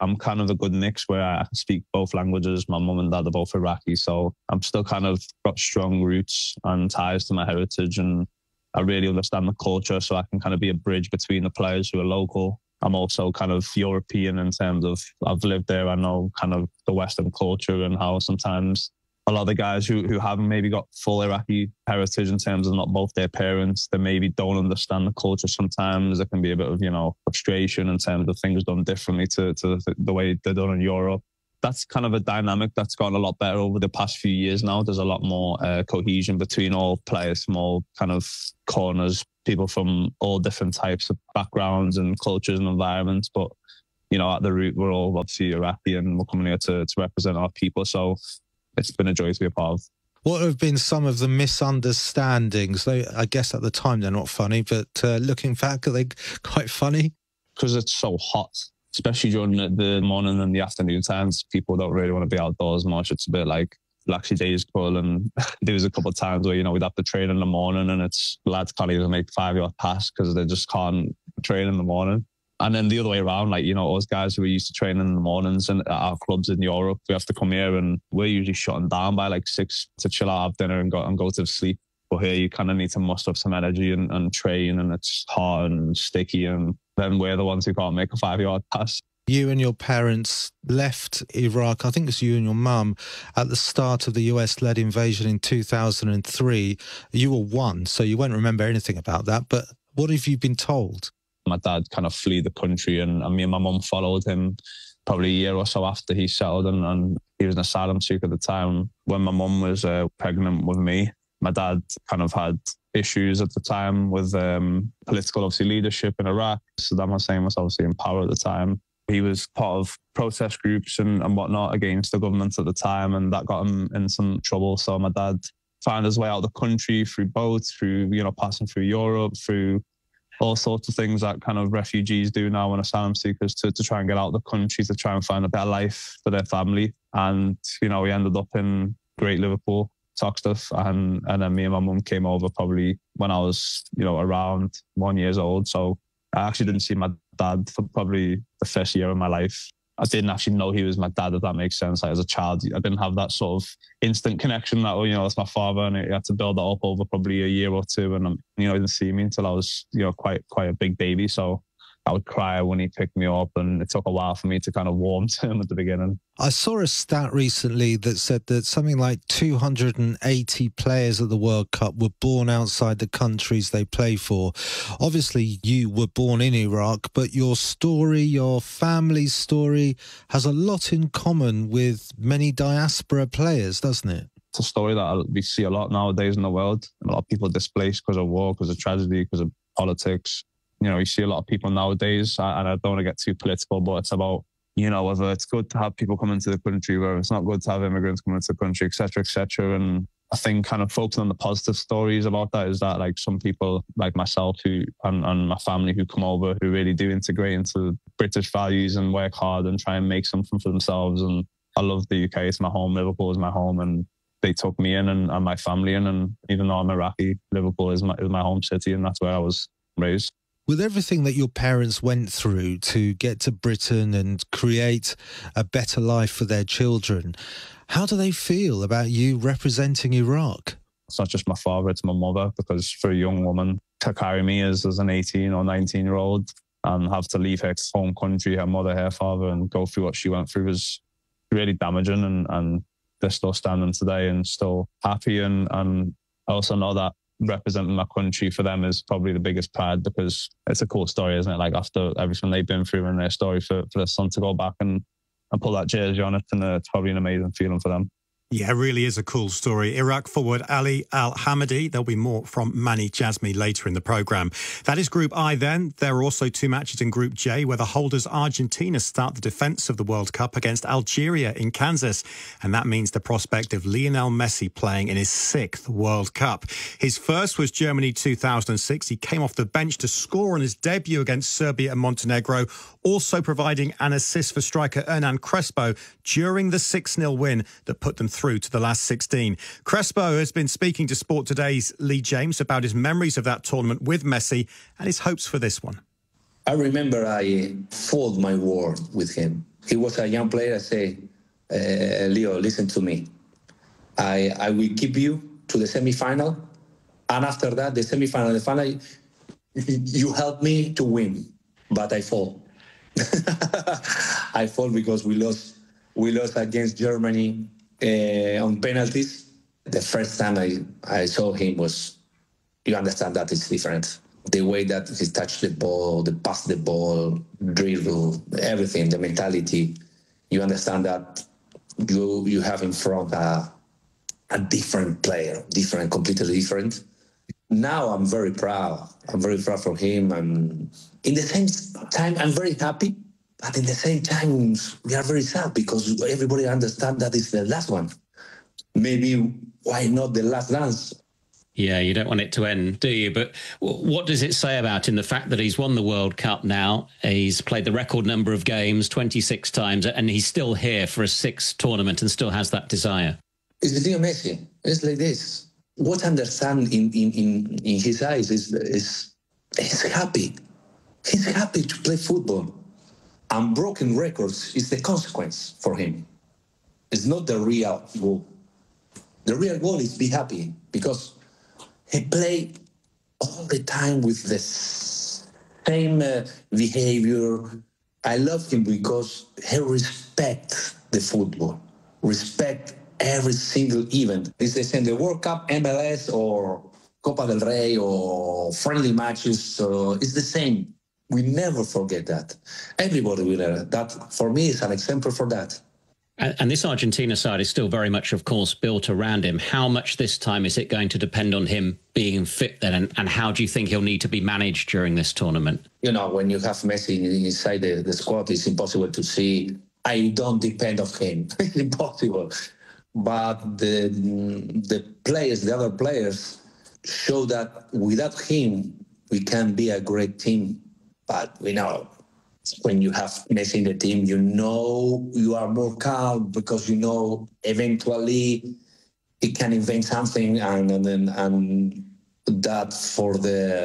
[SPEAKER 3] I'm kind of a good mix where I can speak both languages. My mum and dad are both Iraqi, so I'm still kind of got strong roots and ties to my heritage, and I really understand the culture, so I can kind of be a bridge between the players who are local. I'm also kind of European in terms of I've lived there. I know kind of the Western culture and how sometimes a lot of the guys who haven't maybe got full Iraqi heritage in terms of not both their parents, they maybe don't understand the culture sometimes. There can be a bit of, frustration in terms of things done differently to the way they're done in Europe. That's kind of a dynamic that's gotten a lot better over the past few years now. There's a lot more cohesion between all players from all kind of corners, people from all different types of backgrounds and cultures and environments. But, at the root, we're all obviously Iraqi and we're coming here to represent our people. So it's been a joy to be a part of.
[SPEAKER 4] What have been some of the misunderstandings? I guess at the time they're not funny, but looking back, are they quite funny? Because
[SPEAKER 3] it's so hot, especially during the morning and the afternoon times. People don't really want to be outdoors much. It's a bit like Laxey Days Pull, and there was a couple of times where, we'd have to train in the morning and lads can't even make 5-yard pass because they just can't train in the morning. And then the other way around, us guys who are used to training in the mornings and at our clubs in Europe, we have to come here and we're usually shutting down by 6 to chill out, have dinner and go to sleep. But here you kind of need to muster up some energy and train, and it's hot and sticky, and then we're the ones who can't make a 5-yard pass.
[SPEAKER 4] You and your parents left Iraq, I think it was you and your mum, at the start of the US-led invasion in 2003. You were 1, so you won't remember anything about that, but what have you been told?
[SPEAKER 3] My dad kind of fled the country, and me and my mum followed him probably a year or so after he settled, and he was an asylum seeker at the time. When my mum was pregnant with me, my dad kind of had issues at the time with political, obviously, leadership in Iraq. Saddam Hussein was obviously in power at the time. He was part of protest groups and whatnot against the government at the time, and that got him in some trouble. So my dad found his way out of the country through boats, through, passing through Europe, through all sorts of things that kind of refugees do now and asylum seekers to try and get out of the country, to try and find a better life for their family. And, he ended up in Great Liverpool, Toxteth, and then me and my mum came over probably when I was, around 1 year old. So I actually didn't see my dad for probably the first year of my life. I didn't actually know he was my dad, if that makes sense. As a child, I didn't have that sort of instant connection that, that's my father, and I had to build that up over probably a year or two. And, he didn't see me until I was, quite a big baby. So I would cry when he picked me up, and it took a while for me to kind of warm to him at the beginning.
[SPEAKER 4] I saw a stat recently that said that something like 280 players at the World Cup were born outside the countries they play for. Obviously, you were born in Iraq, but your story, your family's story, has a lot in common with many diaspora players, doesn't it?
[SPEAKER 3] It's a story that we see a lot nowadays in the world. A lot of people displaced because of war, because of tragedy, because of politics. You see a lot of people nowadays, and I don't want to get too political, but it's about, whether it's good to have people come into the country, whether it's not good to have immigrants come into the country, et cetera, et cetera. And I think kind of focusing on the positive stories about that is that, some people like myself and my family who come over, who really do integrate into British values and work hard and try and make something for themselves. And I love the UK. It's my home. Liverpool is my home. And they took me in and my family in. And even though I'm Iraqi, Liverpool is my home city, and that's where I was raised.
[SPEAKER 4] With everything that your parents went through to get to Britain and create a better life for their children, how do they feel about you representing Iraq?
[SPEAKER 3] It's not just my father, it's my mother, because for a young woman to carry me as an 18 or 19-year-old and have to leave her home country, her mother, her father, and go through what she went through was really damaging, and they're still standing today and still happy. And I also know that representing my country for them is probably the biggest pride, because it's a cool story, isn't it? After everything they've been through and their story, for their son to go back and pull that jersey on it, and it's probably an amazing feeling for them.
[SPEAKER 19] Yeah, it really is a cool story. Iraq forward Ali Al-Hamadi. There'll be more from Mani Jazmi later in the programme. That is Group I then. There are also 2 matches in Group J, where the holders Argentina start the defence of the World Cup against Algeria in Kansas. And that means the prospect of Lionel Messi playing in his 6th World Cup. His first was Germany 2006. He came off the bench to score on his debut against Serbia and Montenegro, also providing an assist for striker Hernan Crespo during the 6-0 win that put them through to the last 16. Crespo has been speaking to Sport Today's Lee James about his memories of that tournament with Messi and his hopes for this one.
[SPEAKER 5] I remember I fought my war with him. he was a young player, I say, Leo, listen to me. I will keep you to the semi-final, and after that, the semi-final, the final, you help me to win, but I fall. I fall because we lost against Germany on penalties. The first time I saw him was, you understand that it's different. The way that he touched the ball, the pass the ball, dribble, everything, the mentality. You understand that you have in front a different player, completely different. Now I'm very proud. I'm very proud for him. And in the same time, I'm very happy. But in the same time, we are very sad because everybody understands that it's the last one. Maybe why not the last dance?
[SPEAKER 6] Yeah, you don't want it to end, do you? But what does it say about him, the fact that he's won the World Cup now, he's played the record number of games, 26 times, and he's still here for a 6th tournament and still has that desire?
[SPEAKER 5] It's the thing of Messi. It's like this. What I understand in his eyes is he's happy. He's happy to play football. And broken records is the consequence for him. It's not the real goal. The real goal is be happy because he played all the time with the same behavior. I love him because he respects the football, respect every single event. It's the same, the World Cup, MLS, or Copa del Rey, or friendly matches. So it's the same. We never forget that. Everybody will learn that. For me, is an example for that.
[SPEAKER 6] And this Argentina side is still very much, of course, built around him. How much this time is it going to depend on him being fit then? And how do you think he'll need to be managed during this tournament?
[SPEAKER 5] You know, when you have Messi inside the squad, it's impossible to see. I don't depend on him. It's impossible. But the players, the other players, show that without him, we can be a great team. But we know when you have Messi in the team, you know you are more calm because you know eventually it can invent something, and that for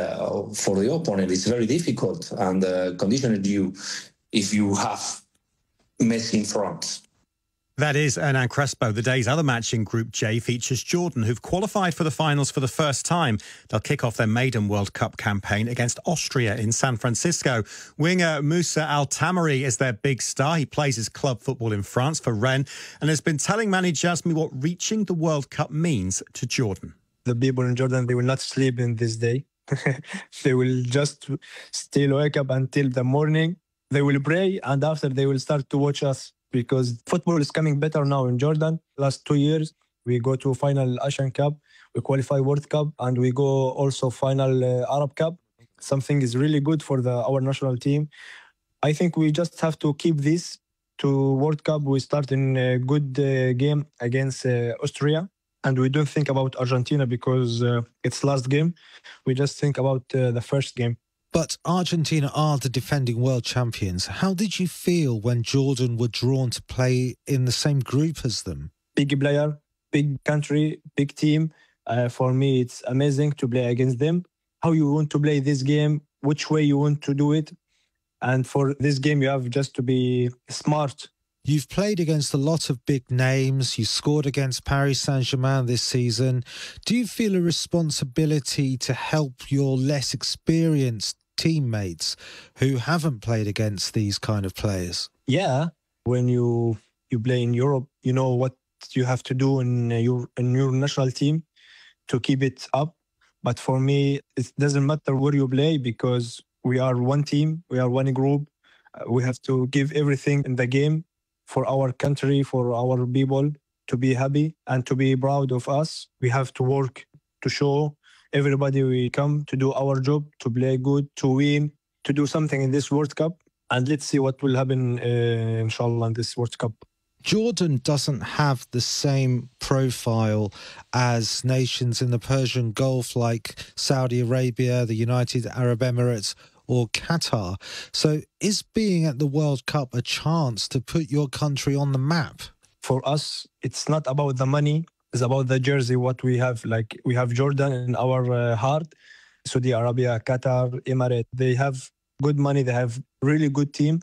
[SPEAKER 5] the opponent is very difficult and conditioned you if you have Messi in front.
[SPEAKER 19] That is Hernan Crespo. The day's other match in Group J features Jordan, who've qualified for the finals for the first time. They'll kick off their maiden World Cup campaign against Austria in San Francisco. Winger Moussa Al-Tamari is their big star. He plays his club football in France for Rennes and has been telling Mani Jasmi what reaching the World Cup means to Jordan.
[SPEAKER 7] The people in Jordan, they will not sleep in this day. They will just still wake up until the morning. They will pray, and after they will start to watch us. Because football is coming better now in Jordan. Last 2 years, we go to final Asian Cup, we qualify World Cup, and we go also final Arab Cup. Something is really good for our national team. I think we just have to keep this to World Cup. We start in a good game against Austria, and we don't think about Argentina because it's last game. We just think about the first game.
[SPEAKER 4] But Argentina are the defending world champions. How did you feel when Jordan were drawn to play in the same group as them?
[SPEAKER 7] Big player, big country, big team. For me, it's amazing to play against them. How you want to play this game, which way you want to do it. And for this game, you have just to be smart.
[SPEAKER 4] You've played against a lot of big names. You scored against Paris Saint-Germain this season. Do you feel a responsibility to help your less experienced teammates who haven't played against these kind of players?
[SPEAKER 7] Yeah. When you play in Europe, you know what you have to do in your national team to keep it up. But for me, it doesn't matter where you play because we are one team, we are one group. We have to give everything in the game for our country, for our people to be happy and to be proud of us. We have to work to show everybody we come to do our job, to play good, to win, to do something in this World Cup. And let's see what will happen, inshallah, in this World Cup.
[SPEAKER 4] Jordan doesn't have the same profile as nations in the Persian Gulf like Saudi Arabia, the United Arab Emirates, or Qatar. So is being at the World Cup a chance to put your country on the map?
[SPEAKER 7] For us, it's not about the money. It's about the jersey, what we have. Like, we have Jordan in our heart. Saudi Arabia, Qatar, Emirates, they have good money. They have really good team.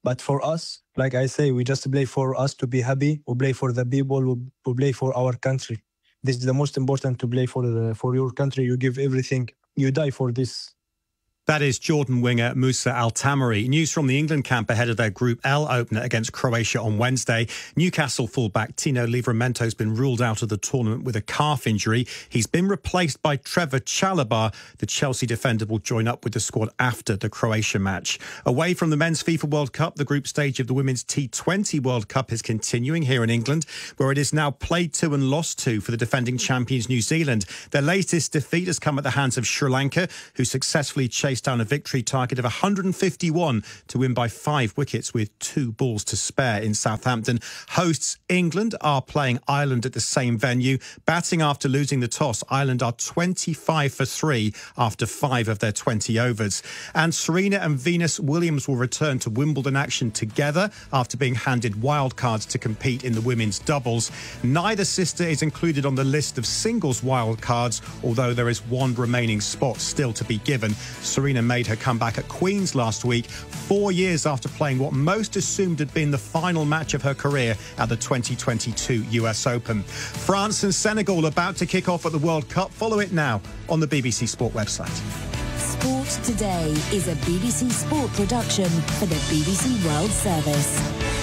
[SPEAKER 7] But for us, like I say, we just play for us to be happy. We play for the people. We play for our country. This is the most important, to play for your country. You give everything. You die for this.
[SPEAKER 19] That is Jordan winger Musa Al-Tamari. News from the England camp ahead of their Group L opener against Croatia on Wednesday. Newcastle fullback Tino Livramento has been ruled out of the tournament with a calf injury. He's been replaced by Trevor Chalobah. The Chelsea defender will join up with the squad after the Croatia match. Away from the Men's FIFA World Cup, the group stage of the Women's T20 World Cup is continuing here in England, where it is now played to and lost to for the defending champions New Zealand. Their latest defeat has come at the hands of Sri Lanka, who successfully chased down a victory target of 151 to win by 5 wickets with 2 balls to spare in Southampton. Hosts England are playing Ireland at the same venue. Batting after losing the toss, Ireland are 25 for 3 after 5 of their 20 overs. And Serena and Venus Williams will return to Wimbledon action together after being handed wildcards to compete in the women's doubles. Neither sister is included on the list of singles wildcards, although there is one remaining spot still to be given. Serena made her comeback at Queen's last week, 4 years after playing what most assumed had been the final match of her career at the 2022 US Open. France and Senegal about to kick off at the World Cup. Follow it now on the BBC Sport website.
[SPEAKER 22] Sport Today is a BBC Sport production for the BBC World Service.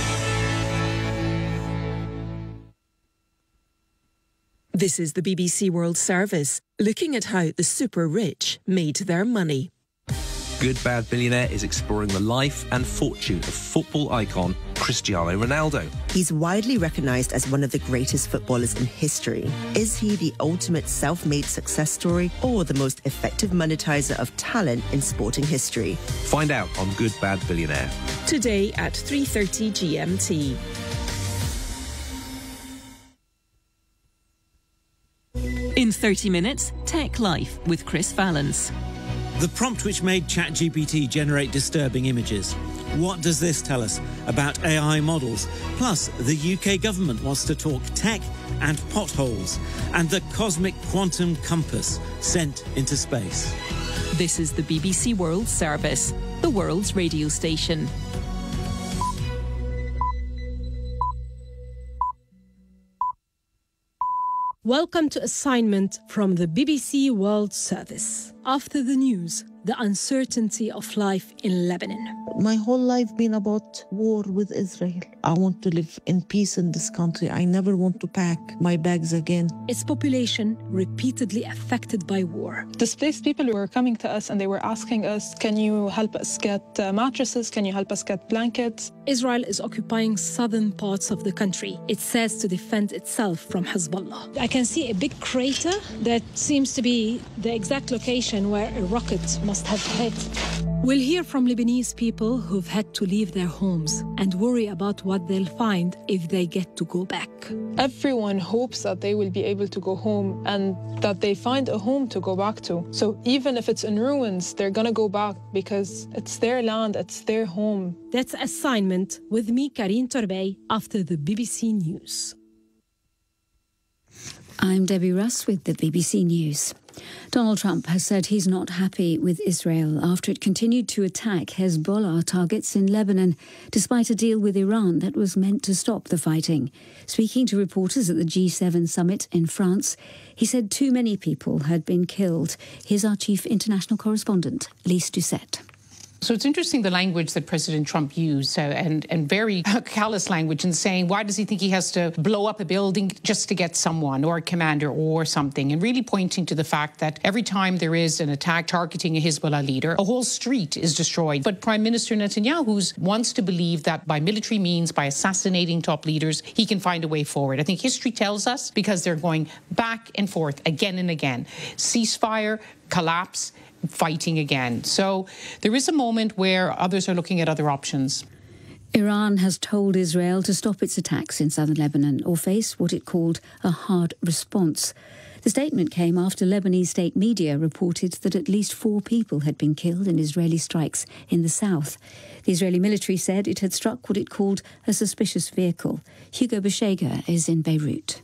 [SPEAKER 8] This is the BBC World Service, looking at how the super rich made their money.
[SPEAKER 9] Good Bad Billionaire is exploring the life and fortune of football icon Cristiano Ronaldo.
[SPEAKER 10] He's widely recognised as one of the greatest footballers in history. Is he the ultimate self-made success story or the most effective monetizer of talent in sporting history?
[SPEAKER 9] Find out on Good Bad Billionaire.
[SPEAKER 8] Today at 3:30 GMT. In 30 minutes, Tech Life with Chris Valance.
[SPEAKER 17] The prompt which made ChatGPT generate disturbing images. What does this tell us about AI models? Plus, the UK government wants to talk tech and potholes and the cosmic quantum compass sent into space.
[SPEAKER 8] This is the BBC World Service, the world's radio station.
[SPEAKER 11] Welcome to assignment from the BBC World Service. After the news, the uncertainty of life in Lebanon.
[SPEAKER 14] My whole life been about war with Israel. I want to live in peace in this country. I never want to pack my bags again.
[SPEAKER 11] Its population repeatedly affected by war.
[SPEAKER 16] Displaced people were coming to us and they were asking us, can you help us get mattresses? Can you help us get blankets?
[SPEAKER 11] Israel is occupying southern parts of the country. It says to defend itself from Hezbollah. I can see a big crater that seems to be the exact location where a rocket must have hit. We'll hear from Lebanese people who've had to leave their homes and worry about what they'll find if they get to go back.
[SPEAKER 16] Everyone hopes that they will be able to go home and that they find a home to go back to. So even if it's in ruins, they're going to go back because it's their land, it's their home.
[SPEAKER 11] That's Assignment with me, Karine Torbey, after the BBC News.
[SPEAKER 26] I'm Debbie Russ with the BBC News. Donald Trump has said he's not happy with Israel after it continued to attack Hezbollah targets in Lebanon, despite a deal with Iran that was meant to stop the fighting. Speaking to reporters at the G7 summit in France, he said too many people had been killed. Here's our chief international correspondent, Lise Doucette.
[SPEAKER 27] So it's interesting the language that President Trump used and very callous language in saying, why does he think he has to blow up a building just to get someone or a commander or something? And really pointing to the fact that every time there is an attack targeting a Hezbollah leader, a whole street is destroyed. But Prime Minister Netanyahu wants to believe that by military means, by assassinating top leaders, he can find a way forward. I think history tells us, because they're going back and forth again and again. Ceasefire, collapse, fighting again. So there is a moment where others are looking at other options.
[SPEAKER 26] Iran has told Israel to stop its attacks in southern Lebanon or face what it called a hard response. The statement came after Lebanese state media reported that at least 4 people had been killed in Israeli strikes in the south. The Israeli military said it had struck what it called a suspicious vehicle. Hugo Beshega is in Beirut.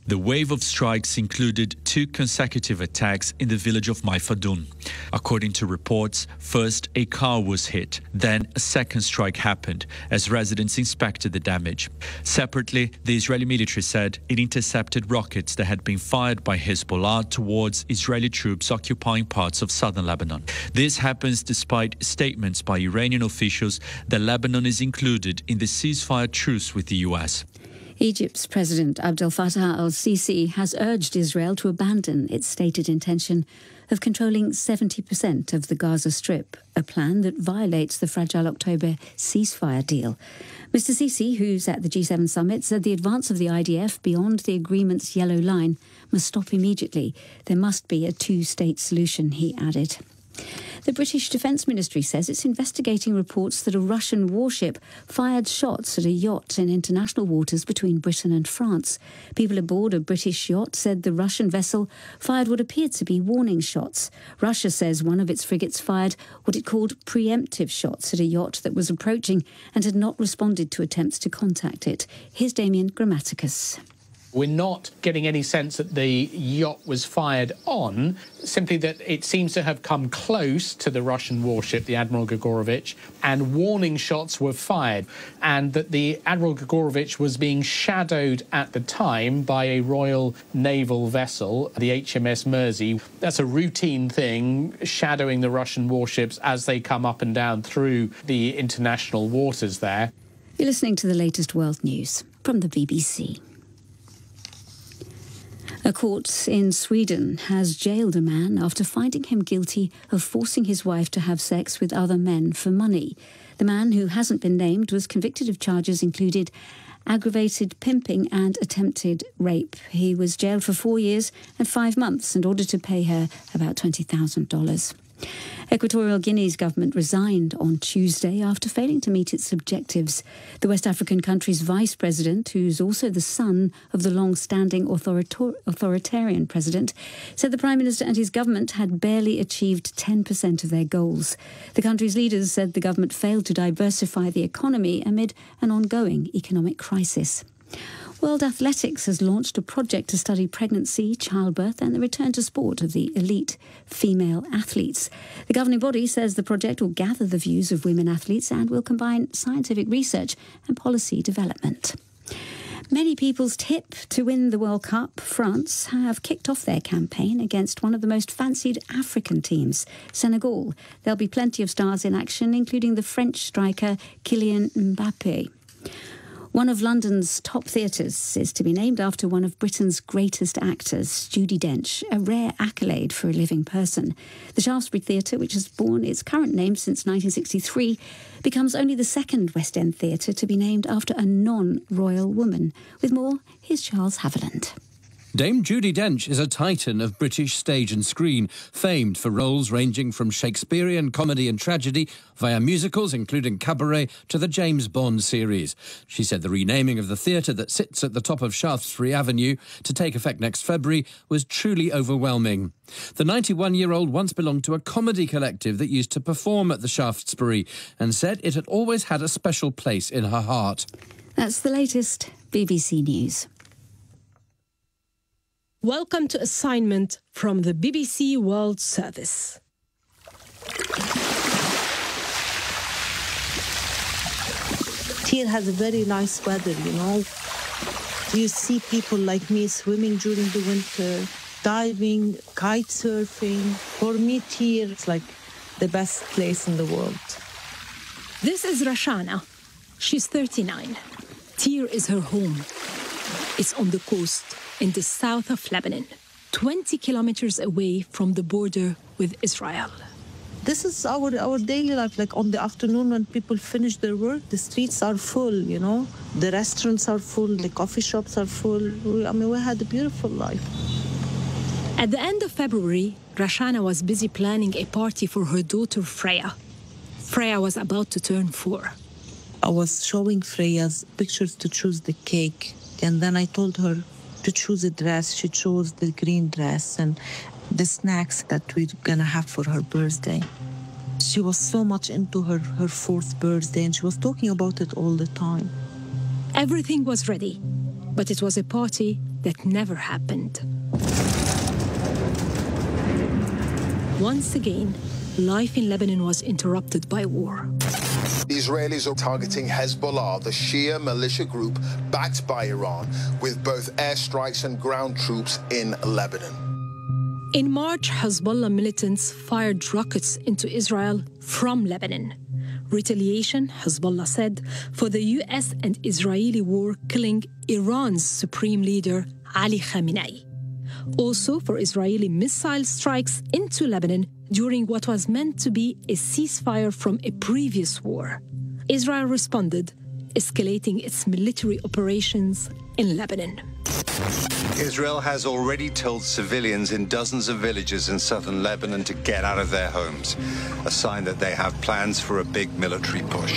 [SPEAKER 2] The wave of strikes included 2 consecutive attacks in the village of Maifadoun. According to reports, first a car was hit, then a second strike happened as residents inspected the damage. Separately, the Israeli military said it intercepted rockets that had been fired by Hezbollah towards Israeli troops occupying parts of southern Lebanon. This happens despite statements by Iranian officials that Lebanon is included in the ceasefire truce with the US.
[SPEAKER 26] Egypt's President Abdel Fattah al-Sisi has urged Israel to abandon its stated intention of controlling 70% of the Gaza Strip, a plan that violates the fragile October ceasefire deal. Mr. Sisi, who's at the G7 summit, said the advance of the IDF beyond the agreement's yellow line must stop immediately. There must be a two-state solution, he added. The British Defence Ministry says it's investigating reports that a Russian warship fired shots at a yacht in international waters between Britain and France. People aboard a British yacht said the Russian vessel fired what appeared to be warning shots. Russia says one of its frigates fired what it called preemptive shots at a yacht that was approaching and had not responded to attempts to contact it. Here's Damien Grammaticus.
[SPEAKER 12] We're not getting any sense that the yacht was fired on, simply that it seems to have come close to the Russian warship, the Admiral Grigorovich, and warning shots were fired, and that the Admiral Grigorovich was being shadowed at the time by a Royal Naval vessel, the HMS Mersey. That's a routine thing, shadowing the Russian warships as they come up and down through the international waters there.
[SPEAKER 26] You're listening to the latest world news from the BBC. A court in Sweden has jailed a man after finding him guilty of forcing his wife to have sex with other men for money. The man, who hasn't been named, was convicted of charges included aggravated pimping and attempted rape. He was jailed for 4 years and 5 months and ordered to pay her about $20,000. Equatorial Guinea's government resigned on Tuesday after failing to meet its objectives. The West African country's vice president, who's also the son of the long-standing authoritarian president, said the prime minister and his government had barely achieved 10% of their goals. The country's leaders said the government failed to diversify the economy amid an ongoing economic crisis. World Athletics has launched a project to study pregnancy, childbirth and the return to sport of the elite female athletes. The governing body says the project will gather the views of women athletes and will combine scientific research and policy development. Many people's tip to win the World Cup, France, have kicked off their campaign against one of the most fancied African teams, Senegal. There'll be plenty of stars in action, including the French striker Kylian Mbappé. One of London's top theatres is to be named after one of Britain's greatest actors, Judi Dench, a rare accolade for a living person. The Shaftesbury Theatre, which has borne its current name since 1963, becomes only the second West End theatre to be named after a non-royal woman. With more, here's Charles Haviland.
[SPEAKER 13] Dame Judi Dench is a titan of British stage and screen, famed for roles ranging from Shakespearean comedy and tragedy via musicals, including Cabaret, to the James Bond series. She said the renaming of the theatre that sits at the top of Shaftesbury Avenue to take effect next February was truly overwhelming. The 91-year-old once belonged to a comedy collective that used to perform at the Shaftesbury and said it had always had a special place in her heart.
[SPEAKER 26] That's the latest BBC News.
[SPEAKER 11] Welcome to assignment from the BBC World Service.
[SPEAKER 14] Here has a very nice weather, you know. You see people like me swimming during the winter, diving, kite surfing. For me, Tyr is like the best place in the world.
[SPEAKER 11] This is Rashana. She's 39. Tyr is her home. It's on the coast in the south of Lebanon, 20 kilometers away from the border with Israel.
[SPEAKER 14] This is our daily life. Like on the afternoon when people finish their work, the streets are full, you know. The restaurants are full, the coffee shops are full. We had a beautiful life.
[SPEAKER 11] At the end of February, Rashana was busy planning a party for her daughter Freya. Freya was about to turn 4.
[SPEAKER 14] I was showing Freya's pictures to choose the cake. And then I told her to choose a dress. She chose the green dress and the snacks that we're gonna have for her birthday. She was so much into her 4th birthday and she was talking about it all the time.
[SPEAKER 11] Everything was ready, but it was a party that never happened. Once again, life in Lebanon was interrupted by war.
[SPEAKER 1] The Israelis are targeting Hezbollah, the Shia militia group backed by Iran, with both airstrikes and ground troops in Lebanon.
[SPEAKER 11] In March, Hezbollah militants fired rockets into Israel from Lebanon. Retaliation, Hezbollah said, for the US and Israeli war killing Iran's supreme leader, Ali Khamenei. Also for Israeli missile strikes into Lebanon during what was meant to be a ceasefire from a previous war. Israel responded, escalating its military operations in Lebanon.
[SPEAKER 15] Israel has already told civilians in dozens of villages in southern Lebanon to get out of their homes, a sign that they have plans for a big military push.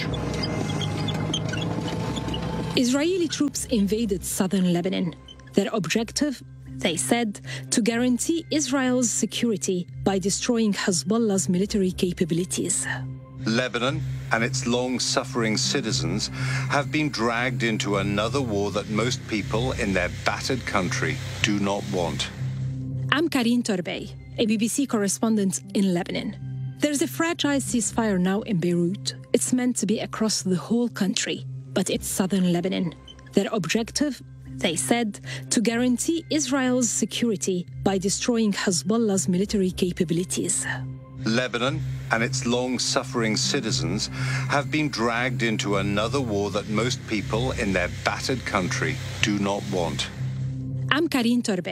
[SPEAKER 11] Israeli troops invaded southern Lebanon. Their objective, they said, to guarantee Israel's security by destroying Hezbollah's military capabilities.
[SPEAKER 15] Lebanon and its long-suffering citizens have been dragged into another war that most people in their battered country do not want.
[SPEAKER 11] I'm Karine Torbey, a BBC correspondent in Lebanon. There's a fragile ceasefire now in Beirut. It's meant to be across the whole country, but it's southern Lebanon. Their objective, they said, to guarantee Israel's security by destroying Hezbollah's military capabilities.
[SPEAKER 15] Lebanon and its long-suffering citizens have been dragged into another war that most people in their battered country do not want.
[SPEAKER 11] I'm Karine Torbey.